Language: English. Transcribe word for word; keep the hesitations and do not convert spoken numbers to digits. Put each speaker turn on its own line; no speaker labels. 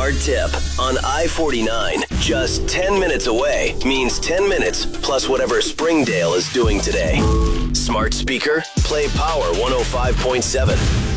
Smart Tip on I forty-nine. Just ten minutes away means ten minutes plus whatever Springdale is doing today. Smart speaker, play Power one oh five point seven.